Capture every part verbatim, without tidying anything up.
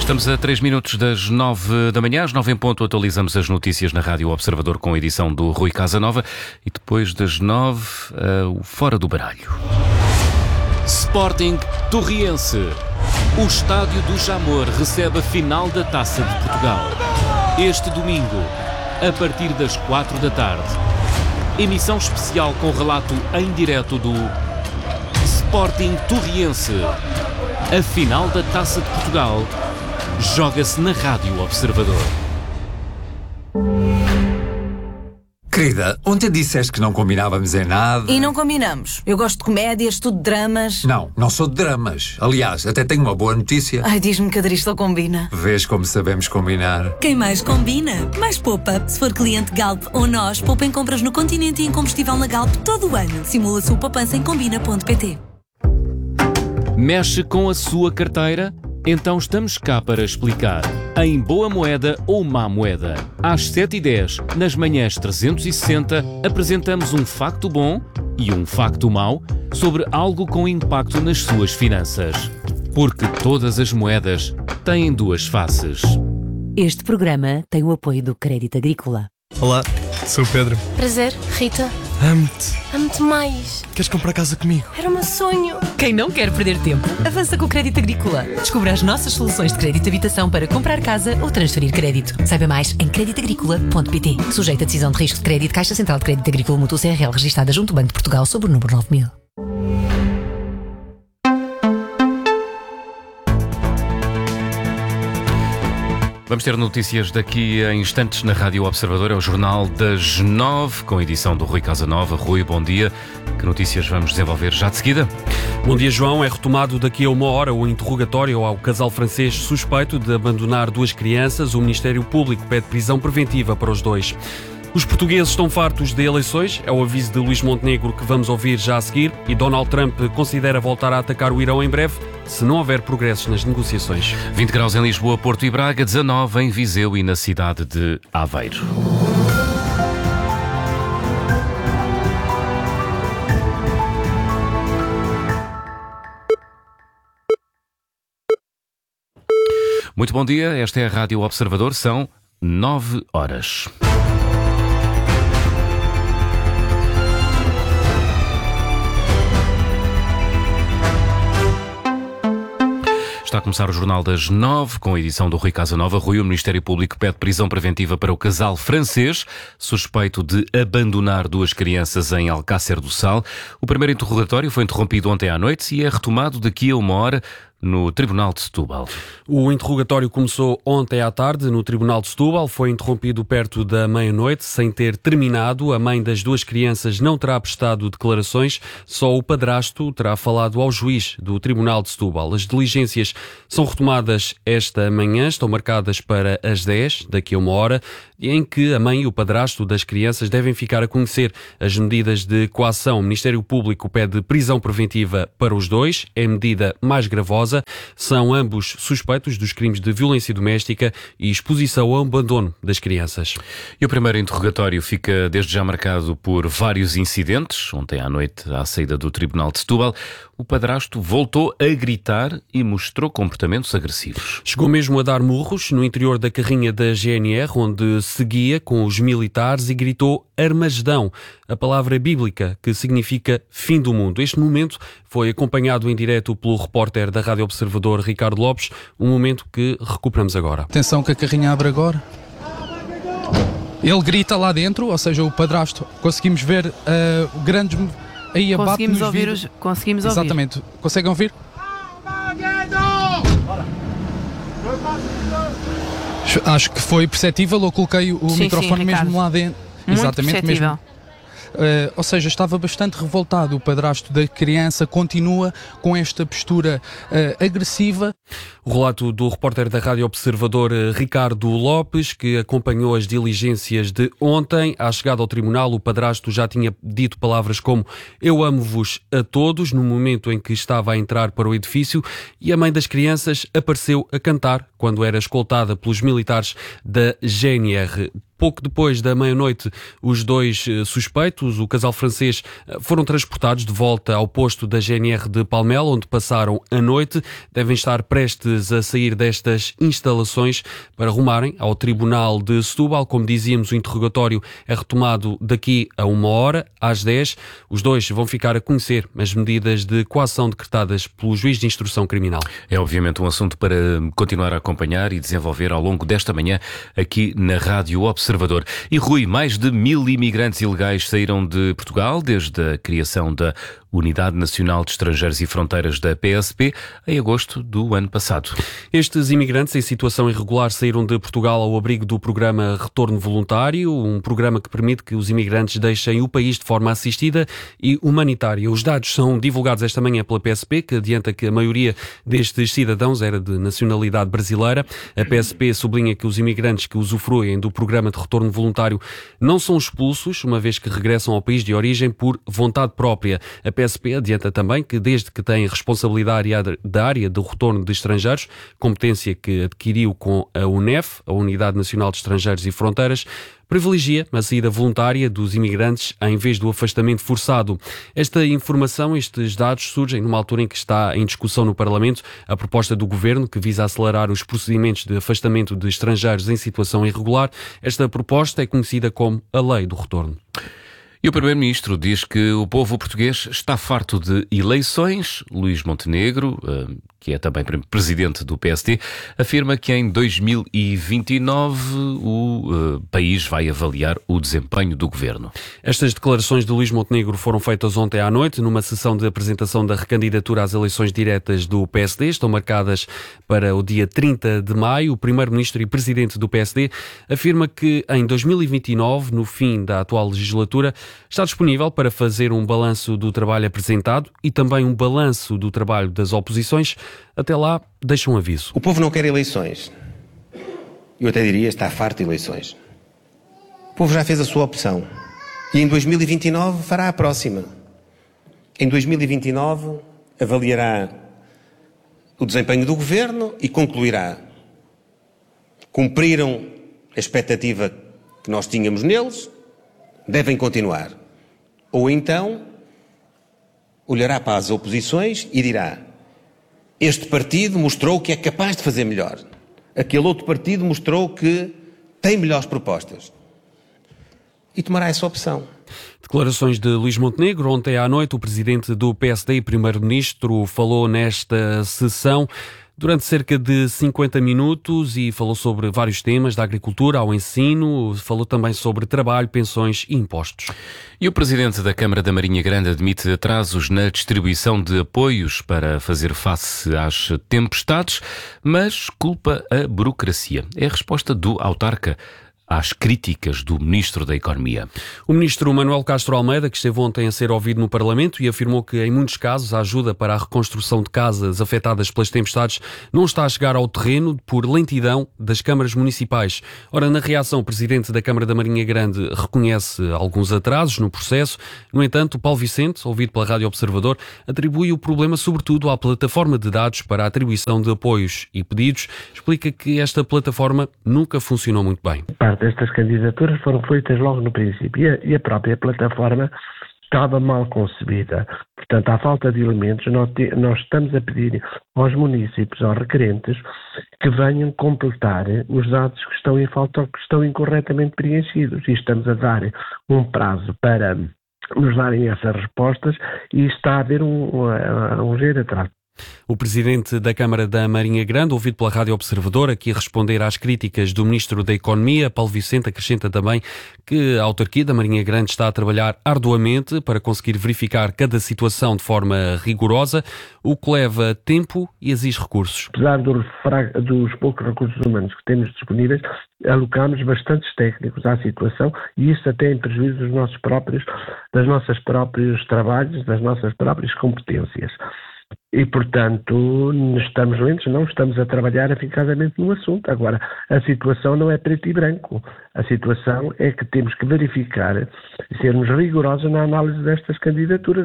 Estamos a três minutos das nove da manhã, às nove em ponto atualizamos as notícias na Rádio Observador com a edição do Rui Casanova e depois das nove, uh, o Fora do Baralho. Sporting Torriense. O estádio do Jamor recebe a final da Taça de Portugal. Este domingo, a partir das quatro da tarde. Emissão especial com relato em direto do Sporting Torriense. A final da Taça de Portugal joga-se na Rádio Observador. Querida, ontem disseste que não combinávamos em nada. E não combinamos. Eu gosto de comédias, tu de dramas. Não, não sou de dramas. Aliás, até tenho uma boa notícia. Ai, diz-me que a Dristol combina. Vês como sabemos combinar. Quem mais combina, mais poupa. Se for cliente Galp ou nós, poupa em compras no Continente e em combustível na Galp todo o ano. Simula a sua poupança em combina ponto pt. Mexe com a sua carteira? Então estamos cá para explicar. Em boa moeda ou má moeda. Às sete e dez, nas manhãs trezentos e sessenta, apresentamos um facto bom e um facto mau sobre algo com impacto nas suas finanças. Porque todas as moedas têm duas faces. Este programa tem o apoio do Crédito Agrícola. Olá, sou o Pedro. Prazer, Rita. Amo-te. Amo-te mais. Queres comprar casa comigo? Era o meu sonho. Quem não quer perder tempo, avança com o Crédito Agrícola. Descubra as nossas soluções de crédito de habitação para comprar casa ou transferir crédito. Saiba mais em crédito agrícola ponto pt. Sujeito a decisão de risco de crédito, Caixa Central de Crédito Agrícola Mútuo C R L, registada junto ao Banco de Portugal sob o número nove mil. Vamos ter notícias daqui a instantes na Rádio Observador, é o Jornal das Nove, com a edição do Rui Casanova. Rui, bom dia. Que notícias vamos desenvolver já de seguida? Bom dia, João. É retomado daqui a uma hora o interrogatório ao casal francês suspeito de abandonar duas crianças. O Ministério Público pede prisão preventiva para os dois. Os portugueses estão fartos de eleições, é o aviso de Luís Montenegro que vamos ouvir já a seguir, e Donald Trump considera voltar a atacar o Irão em breve, se não houver progressos nas negociações. vinte graus em Lisboa, Porto e Braga, dezanove em Viseu e na cidade de Aveiro. Muito bom dia, esta é a Rádio Observador, são nove horas. Está a começar o Jornal das Nove, com a edição do Rui Casanova. Rui, o Ministério Público pede prisão preventiva para o casal francês, suspeito de abandonar duas crianças em Alcácer do Sal. O primeiro interrogatório foi interrompido ontem à noite e é retomado daqui a uma hora no Tribunal de Setúbal. O interrogatório começou ontem à tarde no Tribunal de Setúbal, foi interrompido perto da meia-noite, sem ter terminado. A mãe das duas crianças não terá prestado declarações, só o padrasto terá falado ao juiz do Tribunal de Setúbal. As diligências são retomadas esta manhã, estão marcadas para as dez, daqui a uma hora, em que a mãe e o padrasto das crianças devem ficar a conhecer as medidas de coação. O Ministério Público pede prisão preventiva para os dois, é a medida mais gravosa. São ambos suspeitos dos crimes de violência doméstica e exposição ao abandono das crianças. E o primeiro interrogatório fica desde já marcado por vários incidentes. Ontem à noite, à saída do Tribunal de Setúbal, o padrasto voltou a gritar e mostrou comportamentos agressivos. Chegou mesmo a dar murros no interior da carrinha da G N R, onde seguia com os militares, e gritou Armagedão, a palavra bíblica que significa fim do mundo. Este momento foi acompanhado em direto pelo repórter da Rádio Observador, Ricardo Lopes, um momento que recuperamos agora. Atenção que a carrinha abre agora. Ele grita lá dentro, ou seja, o padrasto. Conseguimos ver uh, grandes... Aí conseguimos ouvir os, conseguimos ouvir. Exatamente. Conseguem ouvir? Acho que foi perceptível. Eu coloquei o sim, microfone sim, mesmo lá dentro. Muito exatamente perceptível. mesmo. Uh, ou seja, estava bastante revoltado. O padrasto da criança continua com esta postura uh, agressiva. O relato do repórter da Rádio Observador, Ricardo Lopes, que acompanhou as diligências de ontem. À chegada ao tribunal, o padrasto já tinha dito palavras como "eu amo-vos a todos", no momento em que estava a entrar para o edifício, e a mãe das crianças apareceu a cantar quando era escoltada pelos militares da G N R. Pouco depois da meia-noite, os dois suspeitos, o casal francês, foram transportados de volta ao posto da G N R de Palmela, onde passaram a noite. Devem estar prestes a sair destas instalações para rumarem ao Tribunal de Setúbal. Como dizíamos, o interrogatório é retomado daqui a uma hora, às dez. Os dois vão ficar a conhecer as medidas de coação decretadas pelo juiz de instrução criminal. É obviamente um assunto para continuar a acompanhar e desenvolver ao longo desta manhã aqui na Rádio Observador. E Rui, mais de mil imigrantes ilegais saíram de Portugal desde a criação da Unidade Nacional de Estrangeiros e Fronteiras da P S P em agosto do ano passado. Estes imigrantes em situação irregular saíram de Portugal ao abrigo do programa Retorno Voluntário, um programa que permite que os imigrantes deixem o país de forma assistida e humanitária. Os dados são divulgados esta manhã pela P S P, que adianta que a maioria destes cidadãos era de nacionalidade brasileira. A P S P sublinha que os imigrantes que usufruem do programa de Retorno Voluntário não são expulsos, uma vez que regressam ao país de origem por vontade própria. A P S P adianta também que, desde que tem responsabilidade da área do retorno de estrangeiros, competência que adquiriu com a U N E F, a Unidade Nacional de Estrangeiros e Fronteiras, privilegia a saída voluntária dos imigrantes em vez do afastamento forçado. Esta informação, estes dados, surgem numa altura em que está em discussão no Parlamento a proposta do Governo que visa acelerar os procedimentos de afastamento de estrangeiros em situação irregular. Esta proposta é conhecida como a Lei do Retorno. E o Primeiro-Ministro diz que o povo português está farto de eleições. Luís Montenegro, que é também presidente do P S D, afirma que em dois mil e vinte e nove o país vai avaliar o desempenho do governo. Estas declarações de Luís Montenegro foram feitas ontem à noite numa sessão de apresentação da recandidatura às eleições diretas do P S D. Estão marcadas para o dia trinta de maio. O Primeiro-Ministro e presidente do P S D afirma que em dois mil e vinte e nove, no fim da atual legislatura, está disponível para fazer um balanço do trabalho apresentado e também um balanço do trabalho das oposições. Até lá, deixa um aviso. O povo não quer eleições. Eu até diria está farto de eleições. O povo já fez a sua opção. E em dois mil e vinte e nove fará a próxima. Em dois mil e vinte e nove avaliará o desempenho do governo e concluirá. Cumpriram a expectativa que nós tínhamos neles, devem continuar. Ou então olhará para as oposições e dirá: este partido mostrou que é capaz de fazer melhor. Aquele outro partido mostrou que tem melhores propostas. E tomará essa opção. Declarações de Luís Montenegro. Ontem à noite, o presidente do P S D e primeiro-ministro falou nesta sessão durante cerca de cinquenta minutos e falou sobre vários temas, da agricultura ao ensino, falou também sobre trabalho, pensões e impostos. E o presidente da Câmara da Marinha Grande admite atrasos na distribuição de apoios para fazer face às tempestades, mas culpa a burocracia. É a resposta do autarca às críticas do Ministro da Economia. O Ministro Manuel Castro Almeida, que esteve ontem a ser ouvido no Parlamento e afirmou que, em muitos casos, a ajuda para a reconstrução de casas afetadas pelas tempestades não está a chegar ao terreno por lentidão das câmaras municipais. Ora, na reação, o Presidente da Câmara da Marinha Grande reconhece alguns atrasos no processo. No entanto, o Paulo Vicente, ouvido pela Rádio Observador, atribui o problema sobretudo à plataforma de dados para a atribuição de apoios e pedidos. Explica que esta plataforma nunca funcionou muito bem. Estas candidaturas foram feitas logo no princípio e a, e a própria plataforma estava mal concebida. Portanto, à falta de elementos, nós, te, nós estamos a pedir aos municípios, aos requerentes, que venham completar os dados que estão em falta ou que estão incorretamente preenchidos. E estamos a dar um prazo para nos darem essas respostas e está a haver um, um, um ligeiro atraso. O Presidente da Câmara da Marinha Grande, ouvido pela Rádio Observador, aqui a responder às críticas do Ministro da Economia, Paulo Vicente, acrescenta também que a autarquia da Marinha Grande está a trabalhar arduamente para conseguir verificar cada situação de forma rigorosa, o que leva tempo e exige recursos. Apesar dos, dos poucos recursos humanos que temos disponíveis, alocamos bastantes técnicos à situação e isso até em prejuízo dos nossos próprios, das nossas próprios trabalhos, das nossas próprias competências. E, portanto, estamos lentos, não estamos a trabalhar eficazmente no assunto. Agora, a situação não é preto e branco. A situação é que temos que verificar e sermos rigorosos na análise destas candidaturas.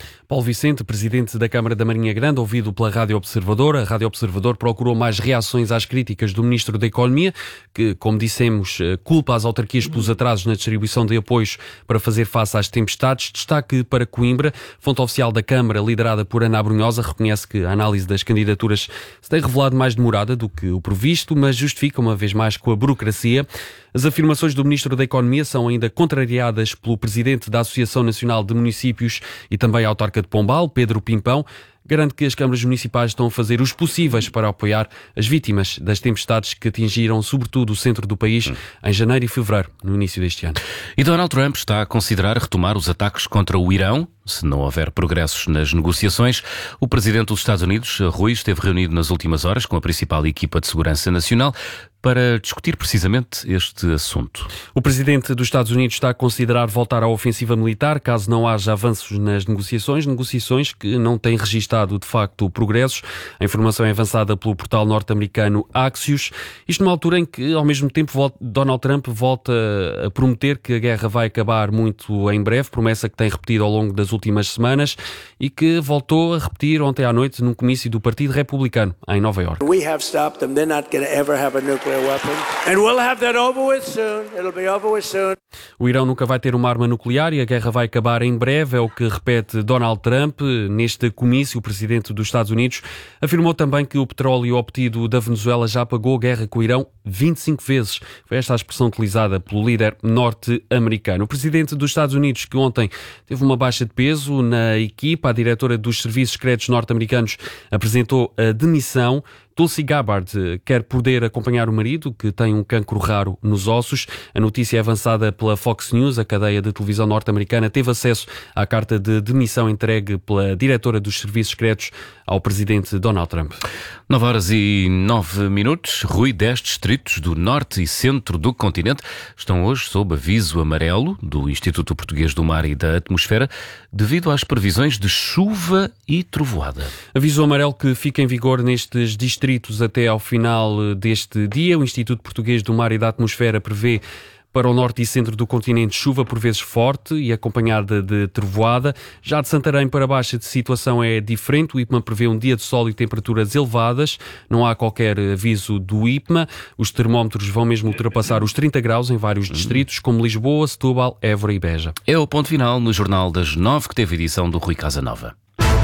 Paulo Vicente, presidente da Câmara da Marinha Grande, ouvido pela Rádio Observador. A Rádio Observador procurou mais reações às críticas do Ministro da Economia, que, como dissemos, culpa as autarquias pelos atrasos na distribuição de apoios para fazer face às tempestades. Destaque para Coimbra. Fonte oficial da Câmara, liderada por Ana Abrunhosa, reconhece que a análise das candidaturas se tem revelado mais demorada do que o previsto, mas justifica uma vez mais com a burocracia. As afirmações do Ministro da Economia são ainda contrariadas pelo Presidente da Associação Nacional de Municípios e também autarca de Pombal, Pedro Pimpão. Garante que as câmaras municipais estão a fazer os possíveis para apoiar as vítimas das tempestades que atingiram sobretudo o centro do país hum. em janeiro e fevereiro, no início deste ano. E Donald Trump está a considerar retomar os ataques contra o Irão, se não houver progressos nas negociações. O presidente dos Estados Unidos, Rui, esteve reunido nas últimas horas com a principal equipa de segurança nacional para discutir precisamente este assunto. O presidente dos Estados Unidos está a considerar voltar à ofensiva militar caso não haja avanços nas negociações, negociações que não têm registado de facto progressos. A informação é avançada pelo portal norte-americano Axios. Isto numa altura em que, ao mesmo tempo, Donald Trump volta a prometer que a guerra vai acabar muito em breve, promessa que tem repetido ao longo das últimas semanas e que voltou a repetir ontem à noite num comício do Partido Republicano em Nova Iorque. We have stopped them. They're not going to ever have a nuclear weapon. And we'll have that over with soon. It'll be over with soon. O Irão nunca vai ter uma arma nuclear e a guerra vai acabar em breve, é o que repete Donald Trump. Neste comício, o presidente dos Estados Unidos afirmou também que o petróleo obtido da Venezuela já pagou a guerra com o Irão vinte e cinco vezes. Foi esta a expressão utilizada pelo líder norte-americano. O presidente dos Estados Unidos, que ontem teve uma baixa de peso na equipa, a diretora dos serviços secretos norte-americanos apresentou a demissão. Tulsi Gabbard quer poder acompanhar o marido, que tem um cancro raro nos ossos. A notícia é avançada pela Fox News. A cadeia de televisão norte-americana teve acesso à carta de demissão entregue pela diretora dos serviços secretos ao presidente Donald Trump. nove horas e nove minutos. Rui, dez distritos do norte e centro do continente estão hoje sob aviso amarelo do Instituto Português do Mar e da Atmosfera devido às previsões de chuva e trovoada. Aviso amarelo que fica em vigor nestes distritos até ao final deste dia. O Instituto Português do Mar e da Atmosfera prevê para o norte e centro do continente chuva por vezes forte e acompanhada de trovoada. Já de Santarém para baixo a situação é diferente. O I P M A prevê um dia de sol e temperaturas elevadas. Não há qualquer aviso do I P M A. Os termómetros vão mesmo ultrapassar os trinta graus em vários distritos, como Lisboa, Setúbal, Évora e Beja. É o ponto final no Jornal das Nove, que teve edição do Rui Casanova.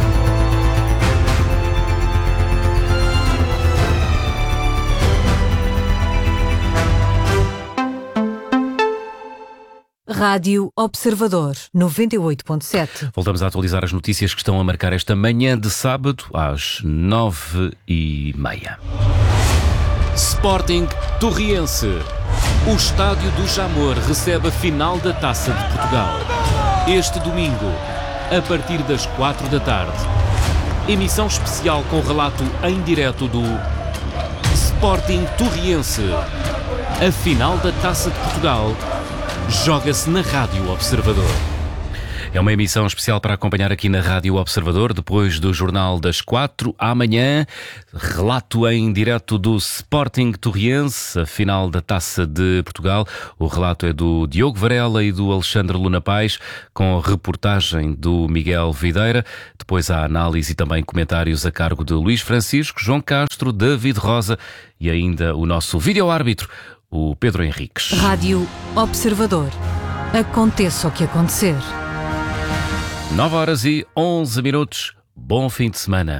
Rádio Observador, noventa e oito ponto sete. Voltamos a atualizar as notícias que estão a marcar esta manhã de sábado às nove e meia. Sporting Torriense. O estádio do Jamor recebe a final da Taça de Portugal. Este domingo, a partir das quatro da tarde. Emissão especial com relato em direto do Sporting Torriense. A final da Taça de Portugal joga-se na Rádio Observador. É uma emissão especial para acompanhar aqui na Rádio Observador, depois do Jornal das Quatro. Amanhã, relato em direto do Sporting Torriense, a final da Taça de Portugal. O relato é do Diogo Varela e do Alexandre Luna Paz, com reportagem do Miguel Videira. Depois há análise e também comentários a cargo de Luís Francisco, João Castro, David Rosa e ainda o nosso vídeo-árbitro, o Pedro Henriques. Rádio Observador. Aconteça o que acontecer. nove horas e onze minutos. Bom fim de semana.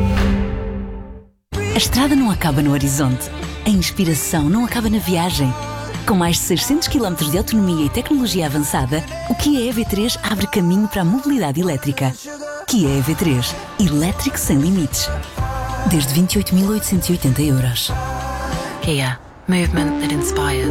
A estrada não acaba no horizonte. A inspiração não acaba na viagem. Com mais de seiscentos quilómetros de autonomia e tecnologia avançada, o Kia E V três abre caminho para a mobilidade elétrica. Kia E V três. Elétrico sem limites. Desde vinte e oito mil oitocentos e oitenta euros. Kia. Movement that inspires.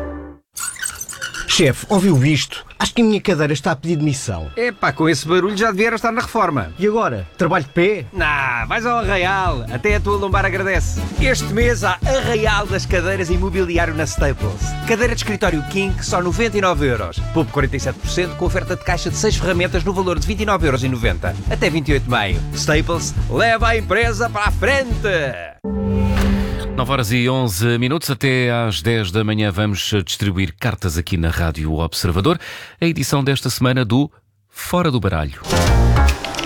Chefe, ouviu isto? Acho que a minha cadeira está a pedir demissão. Epá, com esse barulho já devia estar na reforma. E agora? Trabalho de pé? Nah, vais ao Arraial. Até a tua lombar agradece. Este mês há Arraial das cadeiras e mobiliário na Staples. Cadeira de escritório King, só noventa e nove euros. Poupe quarenta e sete por cento com oferta de caixa de seis ferramentas no valor de vinte e nove euros e noventa. Até vinte e oito de maio. Staples, leva a empresa para a frente! nove horas e onze minutos, até às dez da manhã vamos distribuir cartas aqui na Rádio Observador. A edição desta semana do Fora do Baralho.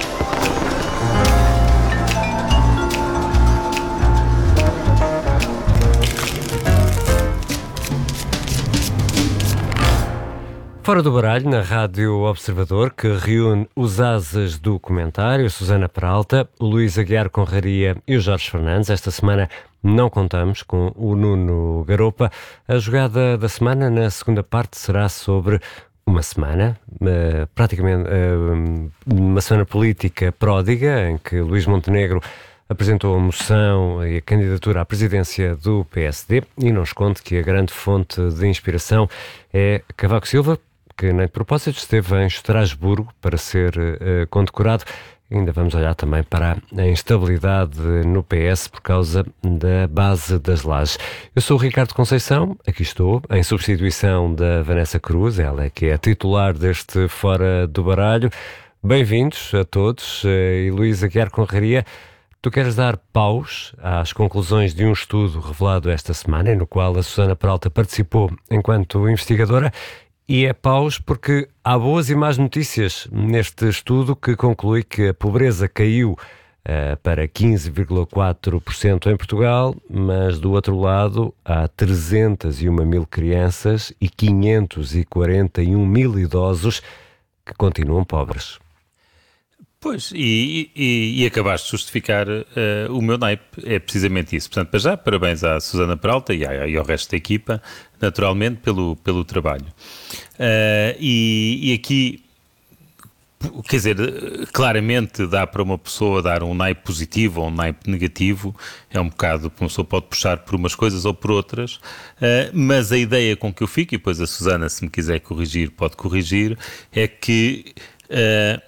Fora do Baralho, na Rádio Observador, que reúne os ases do comentário, Susana Peralta, o Luís Aguiar Conraria e o Jorge Fernandes. Esta semana não contamos com o Nuno Garopa. A jogada da semana, na segunda parte, será sobre uma semana, uh, praticamente uh, uma semana política pródiga, em que Luís Montenegro apresentou a moção e a candidatura à presidência do P S D e não esconde que a grande fonte de inspiração é Cavaco Silva, que nem de propósito esteve em Estrasburgo para ser uh, condecorado. Ainda vamos olhar também para a instabilidade no P S por causa da base das lajes. Eu sou o Ricardo Conceição, aqui estou, em substituição da Vanessa Cruz, ela é que é a titular deste Fora do Baralho. Bem-vindos a todos. E Luís Aguiar Conraria, tu queres dar paus às conclusões de um estudo revelado esta semana, no qual a Susana Peralta participou enquanto investigadora. E é paus porque há boas e más notícias neste estudo que conclui que a pobreza caiu uh, para quinze vírgula quatro por cento em Portugal, mas do outro lado há trezentas e uma mil crianças e quinhentos e quarenta e um mil idosos que continuam pobres. Pois, e, e, e acabaste de justificar uh, o meu naipe, é precisamente isso. Portanto, para já, parabéns à Susana Peralta e, à, e ao resto da equipa, naturalmente, pelo, pelo trabalho. Uh, e, e aqui, quer dizer, claramente dá para uma pessoa dar um naipe positivo ou um naipe negativo, é um bocado, uma pessoa pode puxar por umas coisas ou por outras, uh, mas a ideia com que eu fico, e depois a Susana, se me quiser corrigir, pode corrigir, é que... Uh,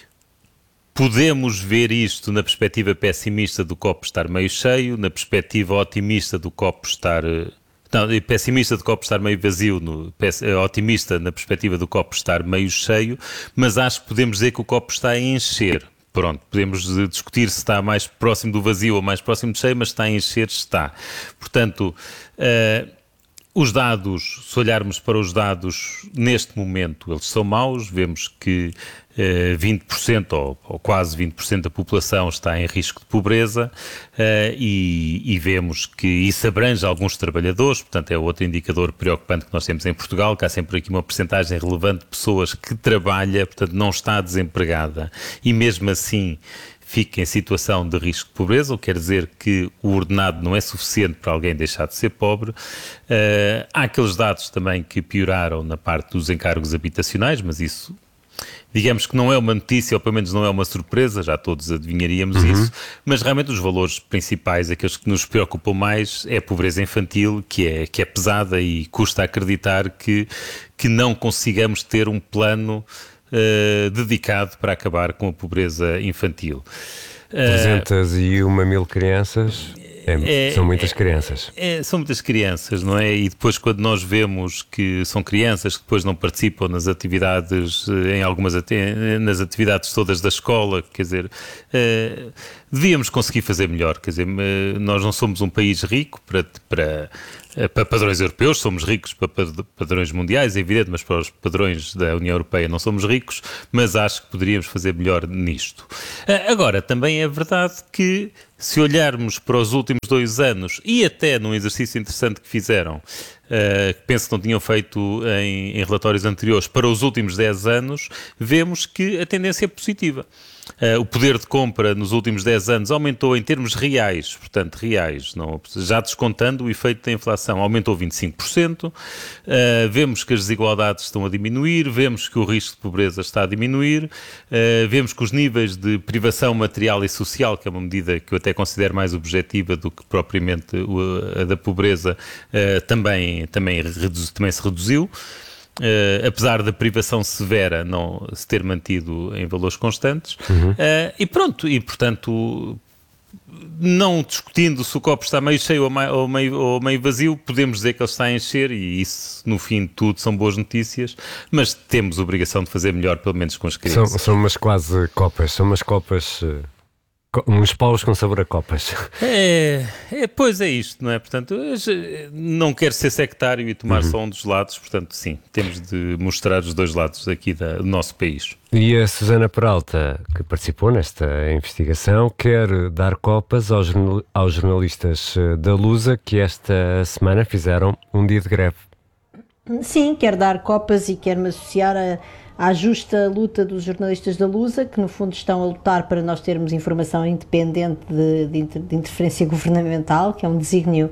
Podemos ver isto na perspectiva pessimista do copo estar meio cheio, na perspectiva otimista do copo estar... Não, pessimista do copo estar meio vazio, no, otimista na perspectiva do copo estar meio cheio, mas acho que podemos dizer que o copo está a encher. Pronto, podemos discutir se está mais próximo do vazio ou mais próximo do cheio, mas está a encher, está. Portanto... Uh, Os dados, se olharmos para os dados neste momento, eles são maus, vemos que eh, vinte por cento ou, ou quase vinte por cento da população está em risco de pobreza eh, e, e vemos que isso abrange alguns trabalhadores, portanto é outro indicador preocupante que nós temos em Portugal, que há sempre aqui uma percentagem relevante de pessoas que trabalha, portanto não está desempregada e mesmo assim fica em situação de risco de pobreza, o que quer dizer que o ordenado não é suficiente para alguém deixar de ser pobre. Uh, há aqueles dados também que pioraram na parte dos encargos habitacionais, mas isso, digamos que não é uma notícia, ou pelo menos não é uma surpresa, já todos adivinharíamos uhum. isso, mas realmente os valores principais, aqueles que nos preocupam mais, é a pobreza infantil, que é, que é pesada e custa acreditar que, que não consigamos ter um plano Uh, dedicado para acabar com a pobreza infantil. trezentas e uma mil crianças, é, é, são muitas crianças. É, é, são muitas crianças, não é? E depois quando nós vemos que são crianças que depois não participam nas atividades, em algumas nas atividades todas da escola, quer dizer, uh, devíamos conseguir fazer melhor, quer dizer, uh, nós não somos um país rico para... para para padrões europeus, somos ricos para padrões mundiais, é evidente, mas para os padrões da União Europeia não somos ricos, mas acho que poderíamos fazer melhor nisto. Agora, também é verdade que se olharmos para os últimos dois anos e até num exercício interessante que fizeram, Uh, que penso que não tinham feito em, em relatórios anteriores, para os últimos dez anos, vemos que a tendência é positiva. Uh, o poder de compra nos últimos dez anos aumentou em termos reais, portanto reais, não, já descontando o efeito da inflação, aumentou vinte e cinco por cento. Uh, vemos que as desigualdades estão a diminuir, vemos que o risco de pobreza está a diminuir, uh, vemos que os níveis de privação material e social, que é uma medida que eu até considero mais objetiva do que propriamente a da pobreza, uh, também Também, reduz, também se reduziu, uh, apesar da privação severa não se ter mantido em valores constantes. Uhum. Uh, e pronto, e portanto, não discutindo se o copo está meio cheio ou meio, ou, meio, ou meio vazio, podemos dizer que ele está a encher e isso, no fim de tudo, são boas notícias, mas temos a obrigação de fazer melhor, pelo menos com as crianças. São, são umas quase copas, são umas copas... Uh... uns paus com sabor a copas. É, é, pois é isto, não é? Portanto, não quero ser sectário e tomar uhum. só um dos lados, portanto, sim, temos de mostrar os dois lados aqui da, do nosso país. E a Susana Peralta, que participou nesta investigação, quer dar copas aos, aos jornalistas da Lusa que esta semana fizeram um dia de greve. Sim, quero dar copas e quero me associar a, à justa luta dos jornalistas da Lusa, que no fundo estão a lutar para nós termos informação independente de, de, inter, de interferência governamental, que é um desígnio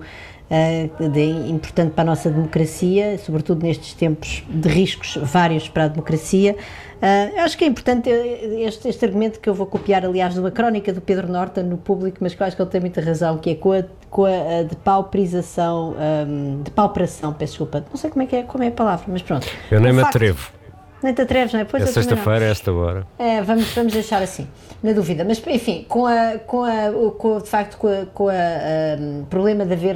uh, de, importante para a nossa democracia, sobretudo nestes tempos de riscos vários para a democracia. Uh, acho que é importante este, este argumento, que eu vou copiar, aliás, de uma crónica do Pedro Norton no Público, mas que eu acho que ele tem muita razão, que é com a, com a depauperização, um, depauperação, peço desculpa, não sei como é que é, como é a palavra, mas pronto. Eu nem me facto, atrevo. Nem te atreves, não é? Pois é sexta-feira, a esta hora. É, vamos, vamos deixar assim, na dúvida. Mas, enfim, com a, com a, com, de facto, com o com a, um, problema de haver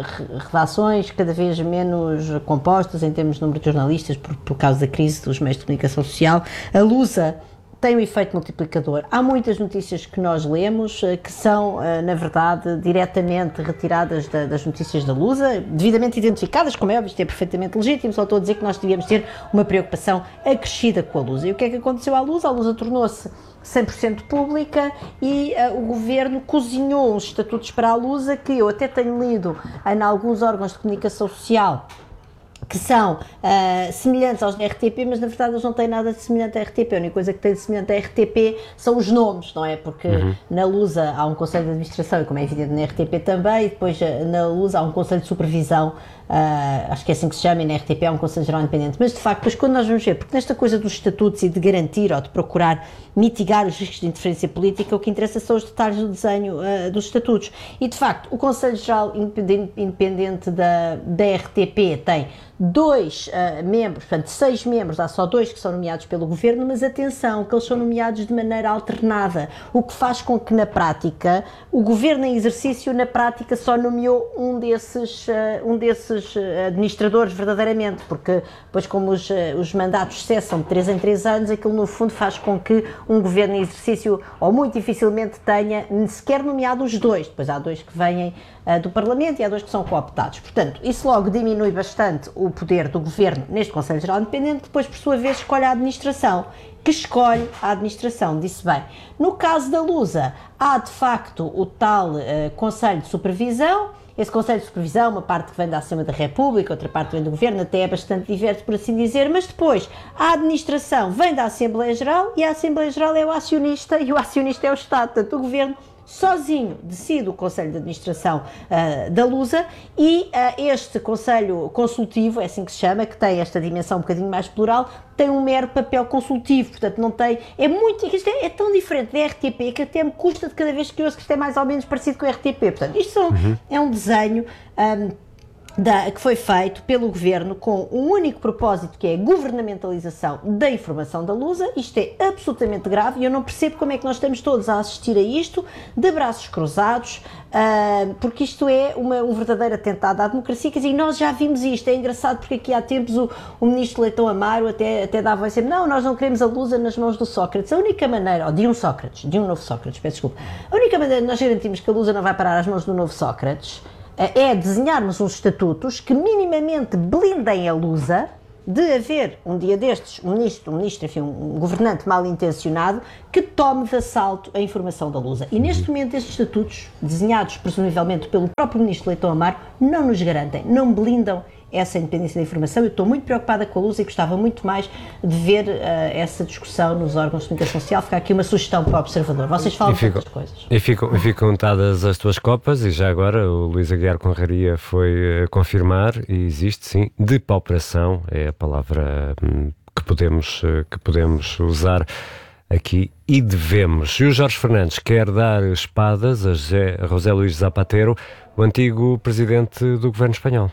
redações cada vez menos compostas em termos de número de jornalistas por, por causa da crise dos meios de comunicação social, a Lusa tem um efeito multiplicador. Há muitas notícias que nós lemos que são, na verdade, diretamente retiradas da, das notícias da Lusa, devidamente identificadas, como é óbvio, isto é perfeitamente legítimo, só estou a dizer que nós devíamos ter uma preocupação acrescida com a Lusa. E o que é que aconteceu à Lusa? A Lusa tornou-se cem por cento pública e uh, o governo cozinhou uns estatutos para a Lusa que eu até tenho lido em alguns órgãos de comunicação social, que são uh, semelhantes aos da R T P, mas na verdade eles não têm nada de semelhante à R T P. A única coisa que tem de semelhante à R T P são os nomes, não é? Porque uhum. na Lusa há um conselho de administração, e como é evidente na R T P também, e depois na Lusa há um conselho de supervisão, uh, acho que é assim que se chama, e na R T P há um conselho geral independente. Mas de facto, depois quando nós vamos ver, porque nesta coisa dos estatutos e de garantir ou de procurar mitigar os riscos de interferência política, o que interessa são os detalhes do desenho uh, dos estatutos. E de facto, o Conselho Geral Independente da, da R T P tem dois uh, membros, portanto seis membros, há só dois que são nomeados pelo governo, mas atenção, que eles são nomeados de maneira alternada, o que faz com que na prática, o governo em exercício na prática só nomeou um desses, uh, um desses administradores verdadeiramente, porque depois como os, uh, os mandatos cessam de três em três anos, aquilo no fundo faz com que um governo em exercício, ou muito dificilmente tenha sequer nomeado os dois, depois há dois que vêm uh, do Parlamento e há dois que são cooptados. Portanto, isso logo diminui bastante o poder do governo neste Conselho Geral Independente, que depois por sua vez escolhe a administração, que escolhe a administração, disse bem. No caso da Lusa, há de facto o tal uh, Conselho de Supervisão. Esse Conselho de Supervisão, uma parte que vem da Assembleia da República, outra parte vem do Governo, até é bastante diverso, por assim dizer, mas depois a administração vem da Assembleia Geral e a Assembleia Geral é o acionista e o acionista é o Estado, portanto o Governo sozinho decide o Conselho de Administração uh, da Lusa e uh, este Conselho Consultivo, é assim que se chama, que tem esta dimensão um bocadinho mais plural, tem um mero papel consultivo, portanto não tem, é muito, isto é, é tão diferente da R T P que até me custa de cada vez que ouço que isto é mais ou menos parecido com a R T P, portanto isto são, uhum. é um desenho um, Da, que foi feito pelo Governo com um único propósito, que é a governamentalização da informação da Lusa. Isto é absolutamente grave e eu não percebo como é que nós estamos todos a assistir a isto de braços cruzados, uh, porque isto é uma, um verdadeiro atentado à democracia, quer dizer, nós já vimos isto. É engraçado porque aqui há tempos o, o ministro Leitão Amaro até, até dava sempre, não, nós não queremos a Lusa nas mãos do Sócrates. A única maneira, ou de um Sócrates, de um novo Sócrates, peço desculpa, a única maneira de nós garantirmos que a Lusa não vai parar às mãos do novo Sócrates é desenharmos uns estatutos que minimamente blindem a Lusa de haver, um dia destes, um ministro, um ministro, enfim, um governante mal intencionado que tome de assalto a informação da Lusa. E neste momento estes estatutos, desenhados presumivelmente pelo próprio ministro Leitão Amaro, não nos garantem, não blindam essa independência da informação. Eu estou muito preocupada com a Lusa e gostava muito mais de ver uh, essa discussão nos órgãos de comunicação social. Fica aqui uma sugestão para o observador. Vocês falam de outras coisas. E ficam, e ficam contadas as tuas copas, e já agora o Luís Aguiar Conraria foi uh, confirmar, e existe sim, depauperação, é a palavra um, que, podemos, uh, que podemos usar aqui, e devemos. E o Jorge Fernandes quer dar espadas a José, a José Luís Zapatero, o antigo presidente do governo espanhol.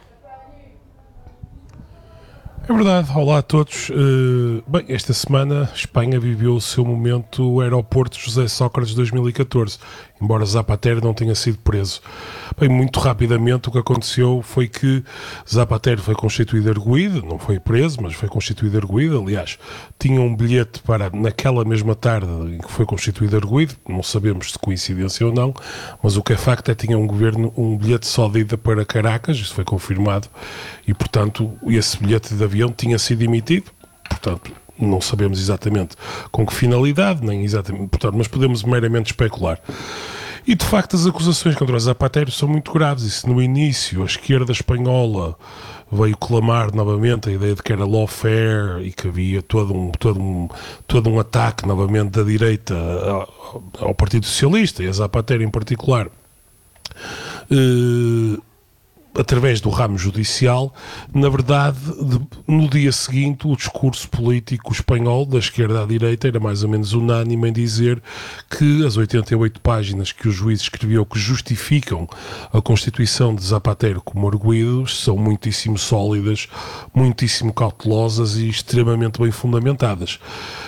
É verdade, olá a todos. Uh, bem, esta semana Espanha viveu o seu momento aeroporto José Sócrates dois mil e catorze, embora Zapatero não tenha sido preso. Bem, muito rapidamente o que aconteceu foi que Zapatero foi constituído arguido, não foi preso, mas foi constituído arguido. Aliás, tinha um bilhete para, naquela mesma tarde em que foi constituído arguido, não sabemos se coincidência ou não, mas o que é facto é que tinha um governo, um bilhete só de ida para Caracas, isso foi confirmado, e portanto esse bilhete de avião tinha sido emitido, portanto não sabemos exatamente com que finalidade, nem exatamente, portanto, mas podemos meramente especular. E de facto as acusações contra o Zapatero são muito graves, e se no início a esquerda espanhola veio clamar novamente a ideia de que era lawfare e que havia todo um, todo um, todo um ataque novamente da direita ao, ao Partido Socialista e a Zapatero em particular, eh, através do ramo judicial, na verdade, de, no dia seguinte, o discurso político espanhol, da esquerda à direita, era mais ou menos unânime em dizer que as oitenta e oito páginas que o juiz escreveu que justificam a constituição de Zapatero como arguidos são muitíssimo sólidas, muitíssimo cautelosas e extremamente bem fundamentadas.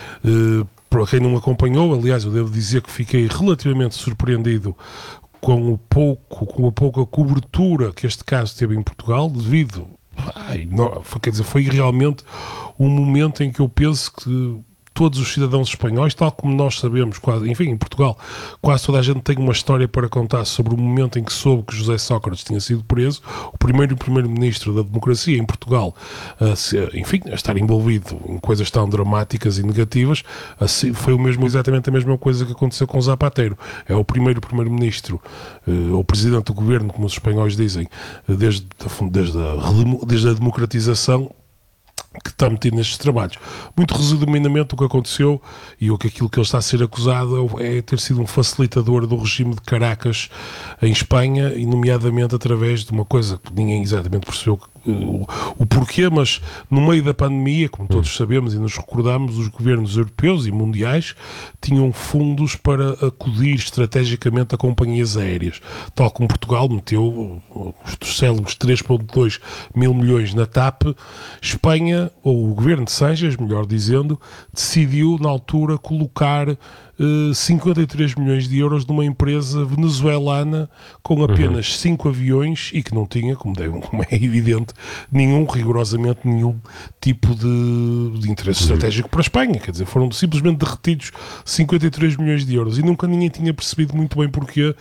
Uh, para quem não acompanhou, aliás, eu devo dizer que fiquei relativamente surpreendido com o pouco, com a pouca cobertura que este caso teve em Portugal, devido, ai, não, quer dizer, foi realmente um momento em que eu penso que todos os cidadãos espanhóis, tal como nós sabemos, quase, enfim, em Portugal, quase toda a gente tem uma história para contar sobre o momento em que soube que José Sócrates tinha sido preso, o primeiro primeiro-ministro da democracia em Portugal, a ser, enfim, a estar envolvido em coisas tão dramáticas e negativas, assim, foi o mesmo, exatamente a mesma coisa que aconteceu com Zapatero. É o primeiro primeiro-ministro, ou uh, presidente do governo, como os espanhóis dizem, desde, desde, a, desde a democratização, que está metido nestes trabalhos. Muito resumidamente, o que aconteceu e o que aquilo que ele está a ser acusado é ter sido um facilitador do regime de Caracas em Espanha, e nomeadamente através de uma coisa que ninguém exatamente percebeu o, o porquê, mas no meio da pandemia, como todos sabemos e nos recordamos, os governos europeus e mundiais tinham fundos para acudir estrategicamente a companhias aéreas, tal como Portugal meteu os célebres três vírgula dois mil milhões na TAP. Espanha, ou o governo de Sánchez, melhor dizendo, decidiu na altura colocar uh, cinquenta e três milhões de euros numa empresa venezuelana com apenas uhum. cinco aviões e que não tinha, como, deve, como é evidente, nenhum, rigorosamente nenhum tipo de, de interesse uhum. estratégico para a Espanha. Quer dizer, foram simplesmente derretidos cinquenta e três milhões de euros e nunca ninguém tinha percebido muito bem porquê,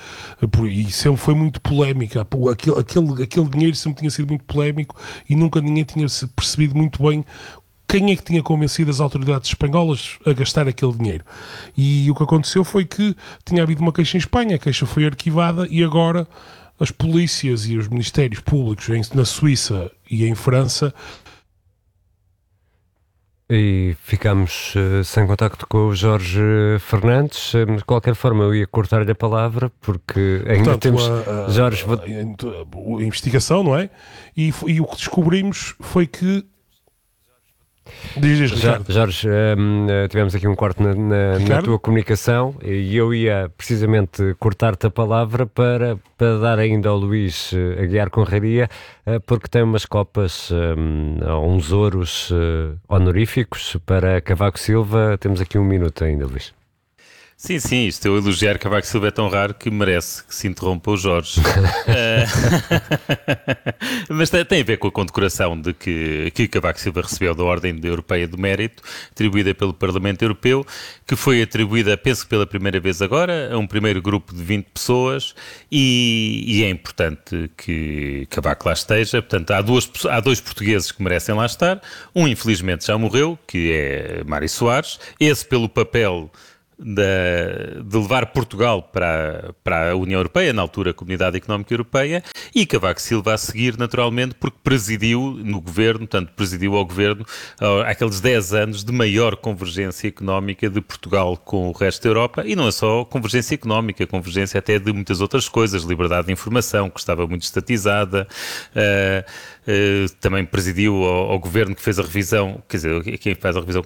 e sempre foi muito polémica. Aquele, aquele, aquele dinheiro sempre tinha sido muito polémico e nunca ninguém tinha percebido muito bem quem é que tinha convencido as autoridades espanholas a gastar aquele dinheiro. E o que aconteceu foi que tinha havido uma queixa em Espanha, a queixa foi arquivada e agora as polícias e os ministérios públicos na Suíça e em França. E ficamos uh, sem contacto com o Jorge Fernandes. De qualquer forma, eu ia cortar-lhe a palavra, porque ainda Portanto, temos... A, a, Jorge... a, a, a investigação, não é? E, e o que descobrimos foi que... Diz, diz, Ricardo. Jorge, um, tivemos aqui um corte na, na, na tua comunicação e eu ia precisamente cortar-te a palavra para, para dar ainda ao Luís Aguiar Conraria, porque tem umas copas, um, uns ouros uh, honoríficos para Cavaco Silva. Temos aqui um minuto ainda, Luís. Sim, sim, isto eu elogiar Cavaco Silva é tão raro que merece que se interrompa o Jorge. Mas tem a ver com a condecoração de que, que Cavaco Silva recebeu da Ordem Europeia do Mérito, atribuída pelo Parlamento Europeu, que foi atribuída, penso pela primeira vez agora, a um primeiro grupo de vinte pessoas, e, e é importante que Cavaco lá esteja. Portanto, há, duas, há dois portugueses que merecem lá estar, um infelizmente já morreu, que é Mário Soares, esse pelo papel De, de levar Portugal para, para a União Europeia, na altura a Comunidade Económica Europeia, e Cavaco Silva a seguir, naturalmente, porque presidiu no governo, portanto, presidiu ao governo uh, aqueles dez anos de maior convergência económica de Portugal com o resto da Europa, e não é só convergência económica, convergência até de muitas outras coisas, liberdade de informação, que estava muito estatizada, uh, uh, também presidiu ao, ao governo que fez a revisão, quer dizer, quem faz a revisão